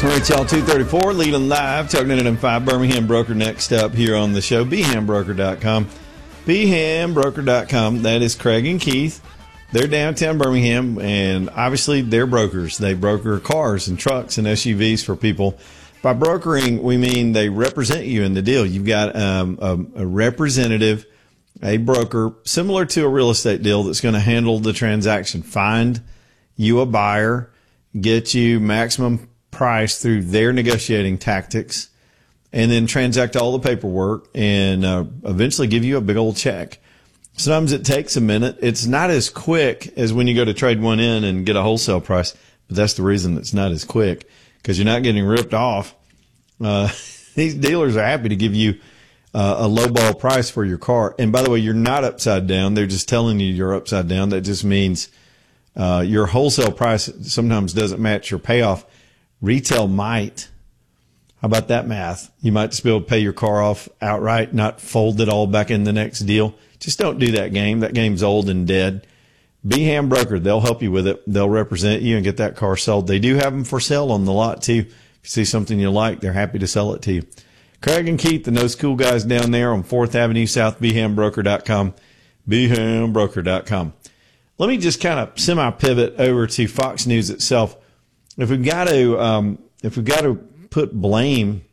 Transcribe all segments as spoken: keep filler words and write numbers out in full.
Y'all two thirty-four, leading live, talking at M five Birmingham Broker next up here on the show, Behan Broker dot com. Behan Broker dot com, that is Craig and Keith. They're downtown Birmingham, and obviously they're brokers. They broker cars and trucks and S U Vs for people. By brokering, we mean they represent you in the deal. You've got um, a, a representative, a broker, similar to a real estate deal that's going to handle the transaction, find you a buyer, get you maximum price through their negotiating tactics, and then transact all the paperwork and uh, eventually give you a big old check. Sometimes it takes a minute. It's not as quick as when you go to trade one in and get a wholesale price, but that's the reason it's not as quick, because you're not getting ripped off. Uh, these dealers are happy to give you uh, a lowball price for your car. And by the way, you're not upside down. They're just telling you you're upside down. That just means uh, your wholesale price sometimes doesn't match your payoff. Retail might. How about that math? You might just be able to pay your car off outright, not fold it all back in the next deal. Just don't do that game. That game's old and dead. Behan Broker, they'll help you with it. They'll represent you and get that car sold. They do have them for sale on the lot, too. If you see something you like, they're happy to sell it to you. Craig and Keith and those cool guys down there on fourth Avenue South, Behan Broker dot com. Behan Broker dot com. Let me just kind of semi-pivot over to Fox News itself. If we've got to, um, if we've got to put blame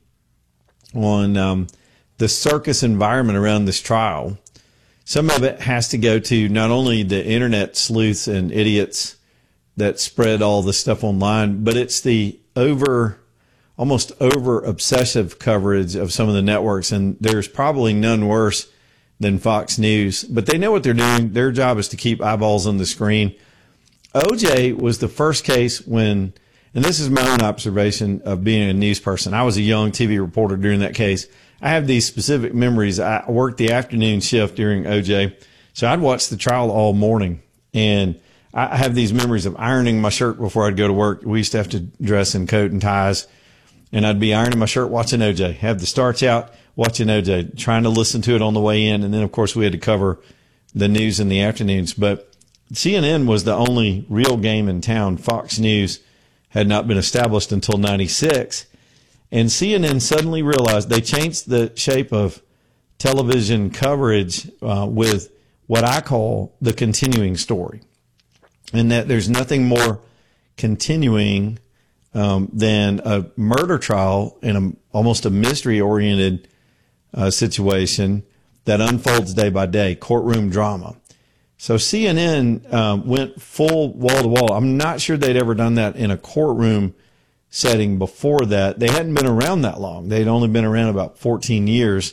on um, the circus environment around this trial, some of it has to go to not only the internet sleuths and idiots that spread all this stuff online, but it's the over, almost over obsessive coverage of some of the networks. And there's probably none worse than Fox News, but they know what they're doing. Their job is to keep eyeballs on the screen. O J was the first case when, and this is my own observation of being a news person. I was a young T V reporter during that case. I have these specific memories. I worked the afternoon shift during O J, so I'd watch the trial all morning. And I have these memories of ironing my shirt before I'd go to work. We used to have to dress in coat and ties, and I'd be ironing my shirt watching O J, have the starch out, watching O J, trying to listen to it on the way in. And then, of course, we had to cover the news in the afternoons. But C N N was the only real game in town. Fox News had not been established until ninety-six. And C N N suddenly realized they changed the shape of television coverage uh, with what I call the continuing story. And that there's nothing more continuing um, than a murder trial in a, almost a mystery-oriented uh, situation that unfolds day by day, courtroom drama. So C N N um, went full wall-to-wall. I'm not sure they'd ever done that in a courtroom setting before that. They hadn't been around that long. They'd only been around about fourteen years.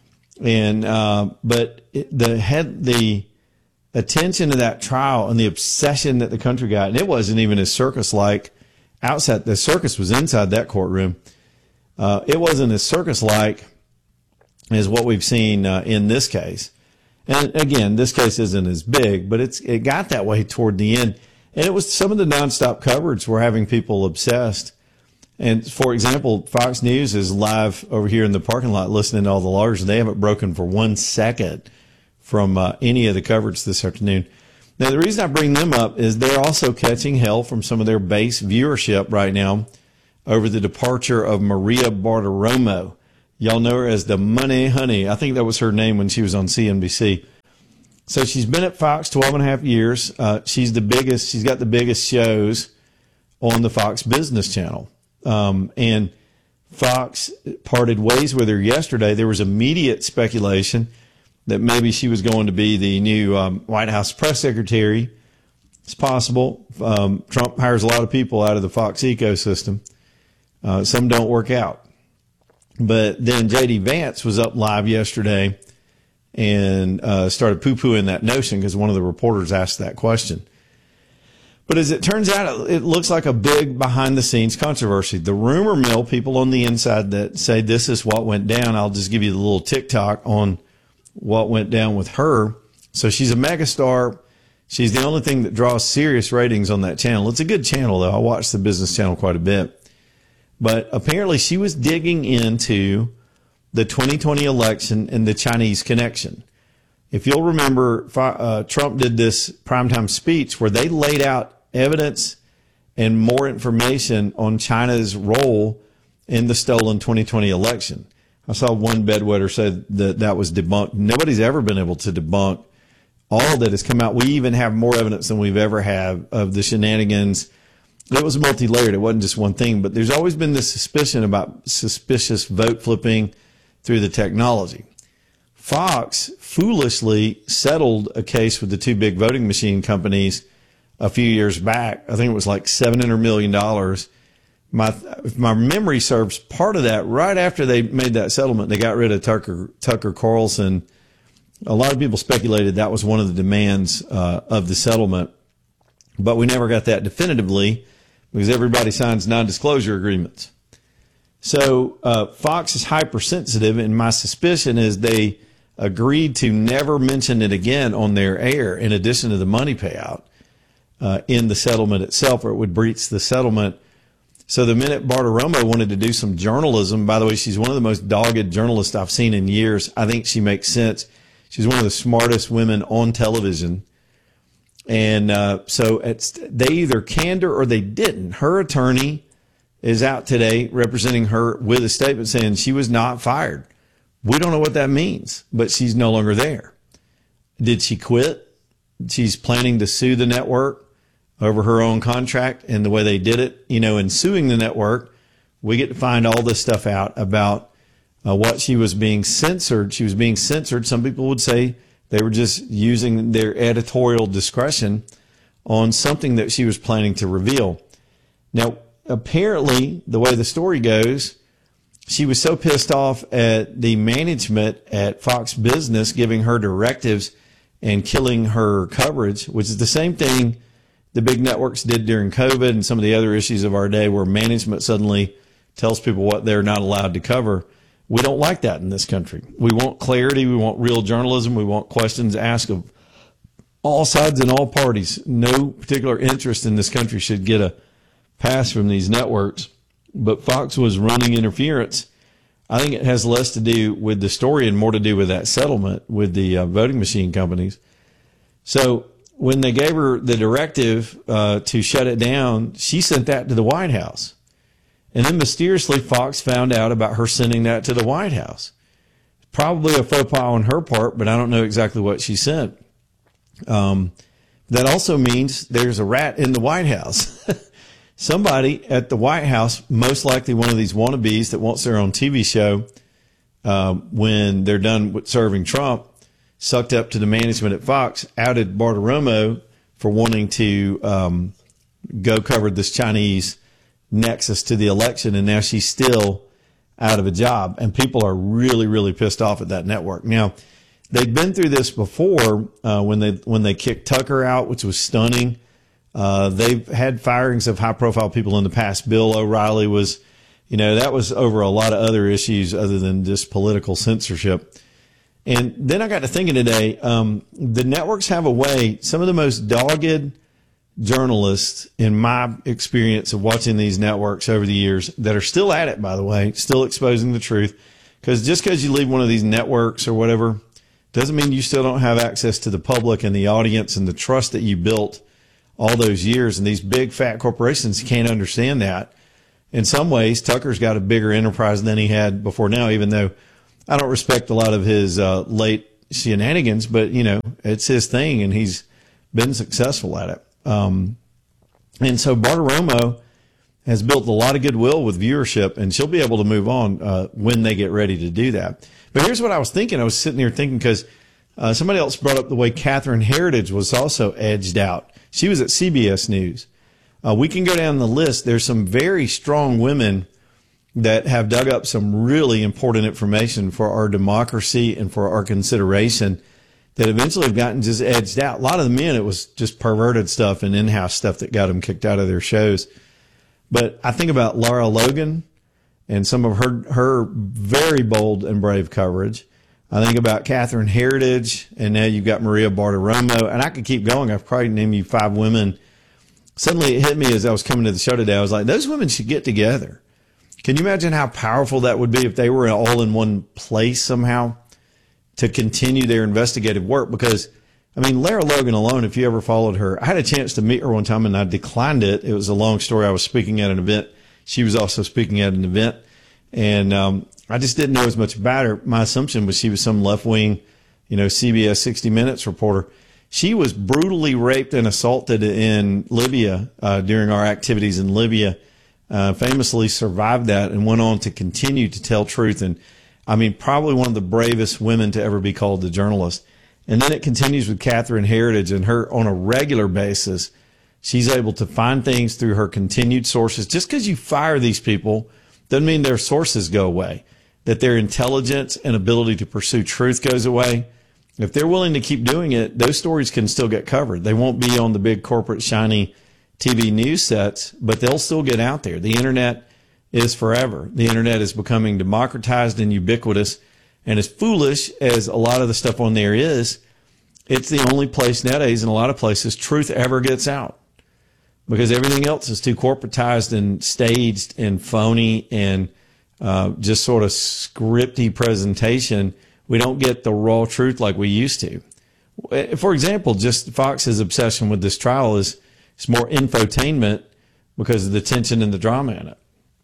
And uh, but it, the had the attention to that trial and the obsession that the country got, and it wasn't even as circus-like outside. The circus was inside that courtroom. Uh, it wasn't as circus-like as what we've seen uh, in this case. And again, this case isn't as big, but it's it got that way toward the end. And it was some of the nonstop coverage were having people obsessed. And for example, Fox News is live over here in the parking lot listening to all the lawyers, and they haven't broken for one second from uh, any of the coverage this afternoon. Now, the reason I bring them up is they're also catching hell from some of their base viewership right now over the departure of Maria Bartiromo. Y'all know her as the Money Honey. I think that was her name when she was on C N B C. So she's been at Fox twelve and a half years. Uh, she's the biggest, she's got the biggest shows on the Fox Business Channel. Um, and Fox parted ways with her yesterday. There was immediate speculation that maybe she was going to be the new um, White House press secretary. It's possible. Um, Trump hires a lot of people out of the Fox ecosystem. Uh, some don't work out. But then J D Vance was up live yesterday and uh, started poo-pooing that notion because one of the reporters asked that question. But as it turns out, it looks like a big behind-the-scenes controversy. The rumor mill, people on the inside that say this is what went down, I'll just give you the little TikTok on what went down with her. So she's a megastar. She's the only thing that draws serious ratings on that channel. It's a good channel, though. I watch the business channel quite a bit. But apparently she was digging into the twenty twenty election and the Chinese connection. If you'll remember, uh, Trump did this primetime speech where they laid out evidence and more information on China's role in the stolen twenty twenty election. I saw one bedwetter say that that was debunked. Nobody's ever been able to debunk all that has come out. We even have more evidence than we've ever had of the shenanigans. It was multi-layered. It wasn't just one thing, but there's always been this suspicion about suspicious vote flipping through the technology. Fox foolishly settled a case with the two big voting machine companies a few years back. I think it was like seven hundred million dollars. My, if my memory serves, part of that, right after they made that settlement, they got rid of Tucker, Tucker Carlson. A lot of people speculated that was one of the demands uh, of the settlement, but we never got that definitively because everybody signs non-disclosure agreements. So uh, Fox is hypersensitive, and my suspicion is they agreed to never mention it again on their air in addition to the money payout uh, in the settlement itself, or it would breach the settlement. So the minute Bartiromo wanted to do some journalism, by the way, she's one of the most dogged journalists I've seen in years. I think she makes sense. She's one of the smartest women on television. And uh, so it's, they either canned her or they didn't. Her attorney is out today representing her with a statement saying she was not fired. We don't know what that means, but she's no longer there. Did she quit? She's planning to sue the network over her own contract and the way they did it. You know, in suing the network, we get to find all this stuff out about uh, what she was being censored. She was being censored. Some people would say they were just using their editorial discretion on something that she was planning to reveal. Now, apparently, the way the story goes, she was so pissed off at the management at Fox Business giving her directives and killing her coverage, which is the same thing the big networks did during COVID and some of the other issues of our day where management suddenly tells people what they're not allowed to cover. We don't like that in this country. We want clarity. We want real journalism. We want questions asked of all sides and all parties. No particular interest in this country should get a pass from these networks. But Fox was running interference. I think it has less to do with the story and more to do with that settlement with the uh, voting machine companies. So when they gave her the directive uh, to shut it down, she sent that to the White House. And then mysteriously, Fox found out about her sending that to the White House. Probably a faux pas on her part, but I don't know exactly what she sent. Um, that also means there's a rat in the White House. Somebody at the White House, most likely one of these wannabes that wants their own T V show uh, when they're done with serving Trump, sucked up to the management at Fox, outed Bartiromo for wanting to um, go cover this Chinese nexus to the election, and now she's still out of a job. And people are really, really pissed off at that network. Now, they've been through this before uh, when they when they kicked Tucker out, which was stunning. Uh, they've had firings of high-profile people in the past. Bill O'Reilly was, you know, that was over a lot of other issues other than just political censorship. And then I got to thinking today, um, the networks have a way, some of the most dogged journalists, in my experience of watching these networks over the years, that are still at it, by the way, still exposing the truth. Because just because you leave one of these networks or whatever doesn't mean you still don't have access to the public and the audience and the trust that you built all those years. And these big fat corporations can't understand that. In some ways, Tucker's got a bigger enterprise than he had before now, even though I don't respect a lot of his uh, late shenanigans, but, you know, it's his thing and he's been successful at it. Um, and so Bartiromo has built a lot of goodwill with viewership, and she'll be able to move on uh, when they get ready to do that. But here's what I was thinking. I was sitting here thinking because uh, somebody else brought up the way Catherine Heritage was also edged out. She was at C B S News. Uh, we can go down the list. There's some very strong women that have dug up some really important information for our democracy and for our consideration that eventually have gotten just edged out. A lot of the men, it was just perverted stuff and in-house stuff that got them kicked out of their shows. But I think about Lara Logan and some of her her very bold and brave coverage. I think about Catherine Heritage, and now you've got Maria Bartiromo, and I could keep going. I've probably named you five women. Suddenly it hit me as I was coming to the show today. I was like, those women should get together. Can you imagine how powerful that would be if they were all in one place somehow to continue their investigative work? Because I mean, Lara Logan alone, if you ever followed her, I had a chance to meet her one time and I declined it. It was a long story. I was speaking at an event. She was also speaking at an event. And um, I just didn't know as much about her. My assumption was she was some left-wing, you know, C B S sixty minutes reporter. She was brutally raped and assaulted in Libya uh, during our activities in Libya, uh, famously survived that and went on to continue to tell truth. And, I mean, probably one of the bravest women to ever be called a journalist. And then it continues with Catherine Heritage, and her on a regular basis, she's able to find things through her continued sources. Just because you fire these people doesn't mean their sources go away, that their intelligence and ability to pursue truth goes away. If they're willing to keep doing it, those stories can still get covered. They won't be on the big corporate shiny T V news sets, but they'll still get out there. The internet is forever. The internet is becoming democratized and ubiquitous. And as foolish as a lot of the stuff on there is, it's the only place nowadays in a lot of places truth ever gets out, because everything else is too corporatized and staged and phony and uh, just sort of scripty presentation. We don't get the raw truth like we used to. For example, just Fox's obsession with this trial is it's more infotainment because of the tension and the drama in it.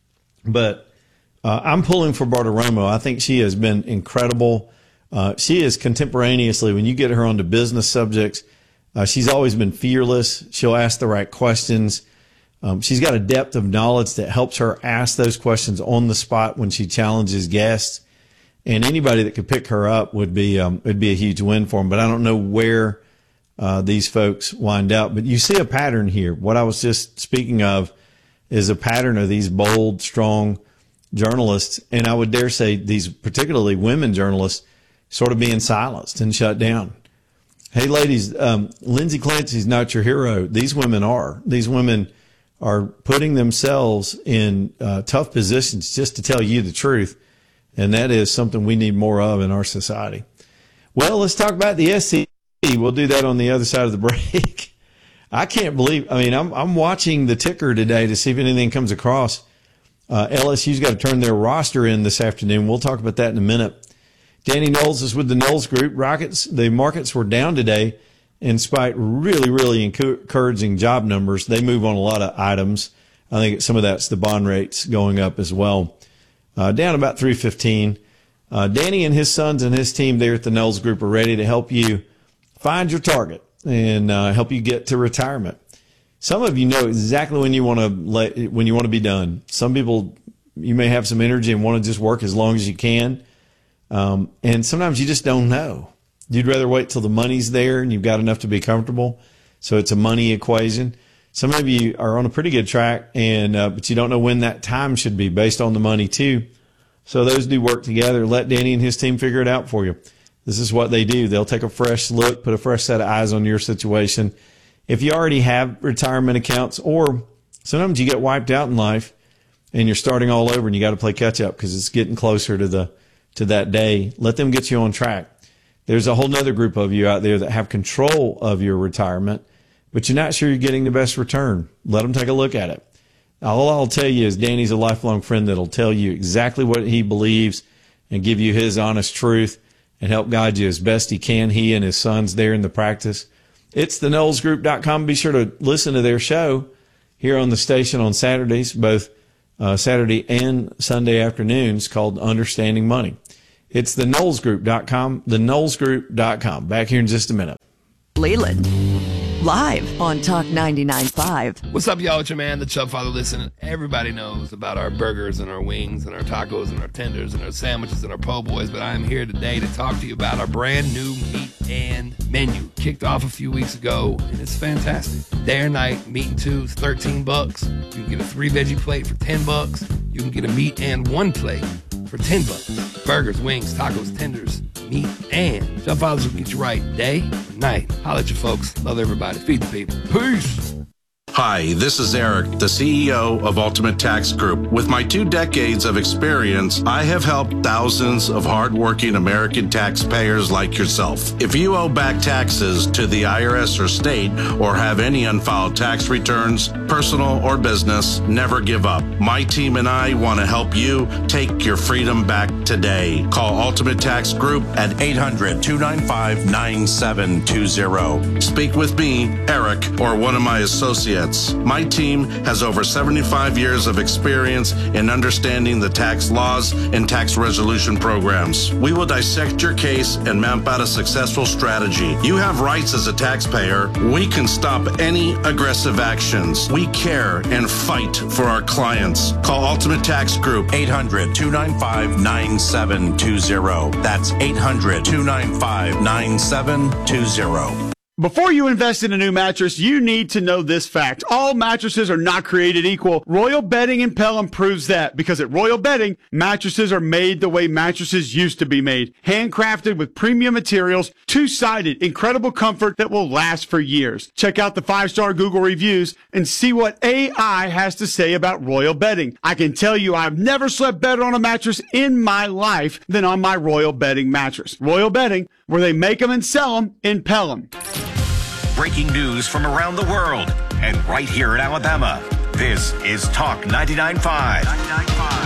But Uh, I'm pulling for Bartiromo. I think she has been incredible. Uh, she is contemporaneously, when you get her onto business subjects, uh, she's always been fearless. She'll ask the right questions. Um, she's got a depth of knowledge that helps her ask those questions on the spot when she challenges guests. And anybody that could pick her up would be um, would be a huge win for them. But I don't know where uh, these folks wind up. But you see a pattern here. What I was just speaking of is a pattern of these bold, strong journalists, and I would dare say these particularly women journalists, sort of being silenced and shut down. Hey, ladies, um, Lindsay Clancy's not your hero. These women are. These women are putting themselves in uh, tough positions just to tell you the truth, and that is something we need more of in our society. Well, let's talk about the S E C. We'll do that on the other side of the break. I can't believe, I mean, I'm, I'm watching the ticker today to see if anything comes across. Uh, L S U's got to turn their roster in this afternoon. We'll talk about that in a minute. Danny Knowles is with the Knowles Group. Rockets, the markets were down today in spite really, really encouraging job numbers. They move on a lot of items. I think some of that's the bond rates going up as well. Uh, down about three fifteen. Uh, Danny and his sons and his team there at the Knowles Group are ready to help you find your target and uh, help you get to retirement. Some of you know exactly when you want to let, when you want to be done. Some people, you may have some energy and want to just work as long as you can. Um, and sometimes you just don't know. You'd rather wait till the money's there and you've got enough to be comfortable. So it's a money equation. Some of you are on a pretty good track, and uh, but you don't know when that time should be based on the money too. So those do work together. Let Danny and his team figure it out for you. This is what they do. They'll take a fresh look, put a fresh set of eyes on your situation. If you already have retirement accounts, or sometimes you get wiped out in life and you're starting all over and you got to play catch up because it's getting closer to the to that day, let them get you on track. There's a whole nother group of you out there that have control of your retirement, but you're not sure you're getting the best return. Let them take a look at it. All I'll tell you is Danny's a lifelong friend that'll tell you exactly what he believes and give you his honest truth and help guide you as best he can, he and his sons there in the practice. It's the Knowles Group dot com. Be sure to listen to their show here on the station on Saturdays, both uh, Saturday and Sunday afternoons, called Understanding Money. It's the Knowles Group dot com, the Knowles Group dot com. Back here in just a minute. Leland, live on Talk ninety-nine point five. What's up, y'all? It's your man, the Chubb Father. Listen, everybody knows about our burgers and our wings and our tacos and our tenders and our sandwiches and our po' boys, but I am here today to talk to you about our brand new meat and menu. Kicked off a few weeks ago, and it's fantastic. Day or night, meat and two is thirteen bucks. You can get a three veggie plate for ten bucks. You can get a meat and one plate for ten bucks. Burgers, wings, tacos, tenders, meat, and Chubb Fathers will get you right day and night. Holla at you folks. Love everybody. Feed the people. Peace. Hi, this is Eric, the C E O of Ultimate Tax Group. With my two decades of experience, I have helped thousands of hardworking American taxpayers like yourself. If you owe back taxes to the I R S or state or have any unfiled tax returns, personal or business, never give up. My team and I want to help you take your freedom back today. Call Ultimate Tax Group at eight hundred, two nine five, nine seven two zero. Speak with me, Eric, or one of my associates. My team has over seventy-five years of experience in understanding the tax laws and tax resolution programs. We will dissect your case and map out a successful strategy. You have rights as a taxpayer. We can stop any aggressive actions. We care and fight for our clients. Call Ultimate Tax Group, eight hundred, two nine five, nine seven two zero. That's eight hundred, two nine five, nine seven two zero. Before you invest in a new mattress, you need to know this fact. All mattresses are not created equal. Royal Bedding in Pelham proves that, because at Royal Bedding, mattresses are made the way mattresses used to be made. Handcrafted with premium materials, two-sided, incredible comfort that will last for years. Check out the five-star Google reviews and see what A I has to say about Royal Bedding. I can tell you I've never slept better on a mattress in my life than on my Royal Bedding mattress. Royal Bedding, where they make them and sell them in Pelham. Breaking news from around the world and right here in Alabama. This is Talk ninety-nine point five.